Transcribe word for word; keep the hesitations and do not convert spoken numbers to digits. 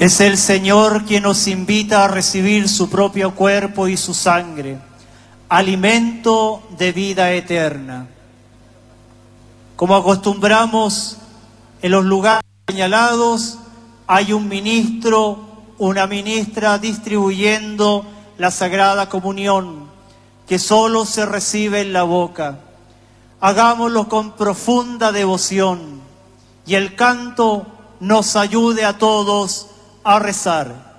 Es el Señor quien nos invita a recibir su propio cuerpo y su sangre, alimento de vida eterna. Como acostumbramos en los lugares señalados, hay un ministro, una ministra distribuyendo la Sagrada Comunión, que solo se recibe en la boca. Hagámoslo con profunda devoción y el canto nos ayude a todos a rezar.